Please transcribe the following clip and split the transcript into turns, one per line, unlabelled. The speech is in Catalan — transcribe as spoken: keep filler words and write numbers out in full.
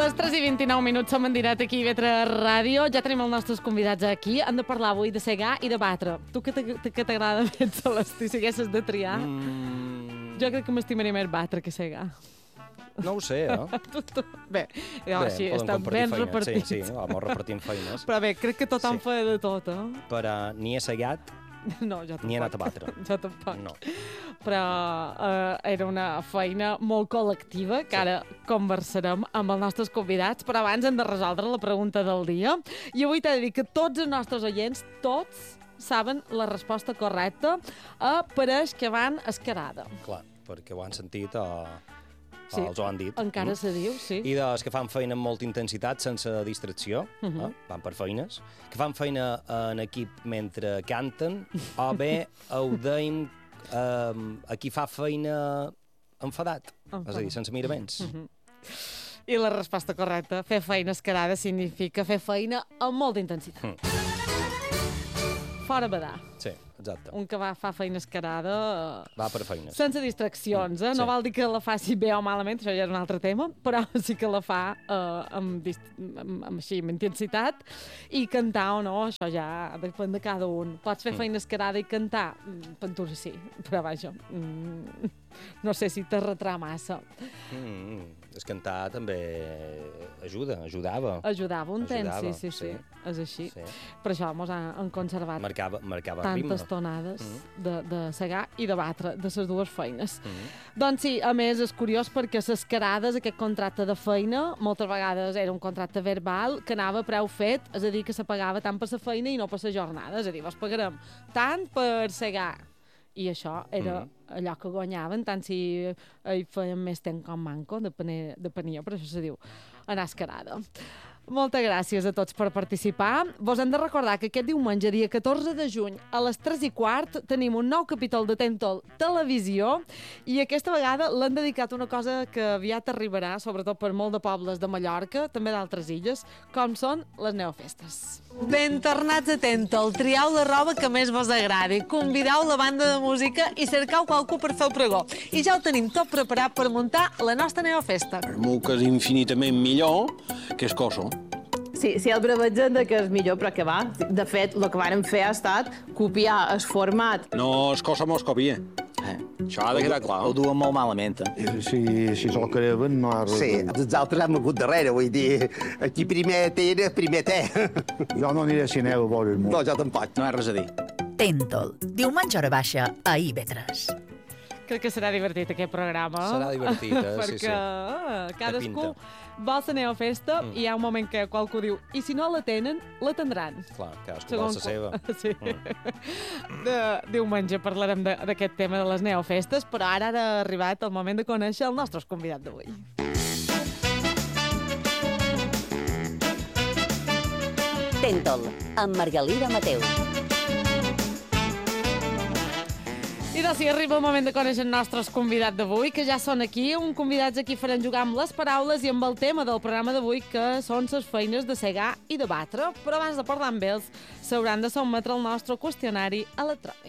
les tres i vint-i-nou minuts som en directe aquí a I V tres Ràdio. Ja tenim els nostres convidats aquí. Han de parlar avui de segar i de batre. Tu què t'agrada més, Celestí, si haguessis de triar?
Mm...
Jo crec que m'estimaria més batre que segar.
No ho sé, eh?
tu, tu. Bé, jo,
bé
així, estan ben
feines.
repartits.
Sí, sí, vamos repartint feines.
Però bé, crec que tothom
sí.
fa de tot, eh?
Però ni he segat,
no, jo
ni he anat a batre.
jo tampoc.
No.
Però eh, era una feina molt col·lectiva, que sí. ara conversarem amb els nostres convidats, però abans hem de resoldre la pregunta del dia. I avui t'he de dir que tots els nostres oients, tots, saben la resposta correcta a pareix que van escarada.
Clar, perquè ho han sentit o,
sí.
o els ho han dit.
Encara
mm?
se diu, sí.
I dels que fan feina amb molta intensitat, sense distracció, uh -huh. eh? van per feines, que fan feina en equip mentre canten, o bé ho deim eh, a qui fa feina enfadat, enfadat. És a dir, sense miraments. Uh -huh.
I la resposta correcta, fer feina escarada, significa fer feina amb molta intensitat. Mm. Fora badar.
Sí, exacte.
Un que va fa feina escarada...
Va per feines.
Sense distraccions, eh? No sí. Val dir que la faci bé o malament, això ja és un altre tema, però sí que la fa eh, amb, amb, amb, així, amb intensitat. I cantar o no, això ja depèn de cada un. Pots fer mm. feina escarada i cantar? Pentura sí, però vaja, mm, no sé si t'arretrà massa.
Mm, és cantar també ajuda, ajudava.
Ajudava un temps,
ajudava,
sí, sí, sí, sí, és així.
Sí.
Per això mos han conservat
marcava, marcava
tantes
ritme.
tonades mm. de, de segar i de batre, de les dues feines. Mm. Doncs sí, a més és curiós perquè les carades, aquest contracte de feina, moltes vegades era un contracte verbal que anava a preu fet, és a dir, que se pagava tant per la feina i no per la jornada, és a dir, vos pagarem tant per segar. I això era mm. allò que guanyaven, tant si hi feien més temps com manco, depenia, depenia, per això se diu anar escarada. Moltes gràcies a tots per participar. Vos hem de recordar que aquest diumenge, dia catorze de juny, a les tres i quart, tenim un nou capítol de Tentol Televisió i aquesta vegada l'han dedicat a una cosa que aviat arribarà, sobretot per molt de pobles de Mallorca, també d'altres illes, com són les neofestes. Ben tornats a Tentol. Triau la roba que més vos agradi, convidau la banda de música i cercau qualcú per fer el pregó. I ja ho tenim tot preparat per muntar la nostra neofesta.
El meu que és infinitament millor que és coso.
Sí, sí, el brevetgen de que és millor, però que va. De fet, el que vàrem fer ha estat copiar el format.
No, és cosa mos copia. Eh, això ha de quedar clar.
Ho duen molt malament, eh?
Si, si se'l creuen, no ha res.
Sí, els altres hem hagut darrere, vull dir, aquí primer té, primer té.
Jo no aniré a cinema a veure el món.
No, jo tampoc.
No hi ha res a dir.
Tentol, diumenge hora baixa a I V tres.
Crec que serà divertit aquest programa.
Serà divertit, eh?
Perquè
sí, sí.
uh, cadascú vol la neofesta mm. i hi ha un moment que qualcú diu i si no la tenen, la tindran.
Clar, cadascú vol la seva.
Sí. Mm. De, diumenge parlarem d'aquest tema de les neofestes, però ara ha arribat el moment de conèixer el nostre convidat d'avui.
Tentol, amb Margalida Mateu.
I doncs sí, arriba el moment de conèixer el nostre convidat d'avui, que ja són aquí, un convidats aquí faran jugar amb les paraules i amb el tema del programa d'avui, que són les feines de segar i de batre. Però abans de parlar amb ells, s'hauran de sotmetre el nostre qüestionari electrònic.